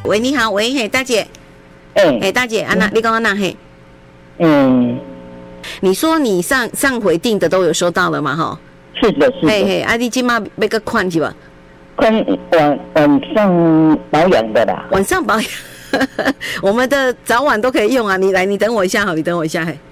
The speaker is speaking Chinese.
喂，你好，喂，嘿，大姐，大姐，啊那你刚刚那嘿，你说你上回订的都有收到了嘛？哈， 是的，是的。 嘿，啊，你今嘛要个款是吧？ 晚上保养的啦。 晚上保养，我们的早晚都可以用啊。你来，你等我一下，好，你等我一下，嘿。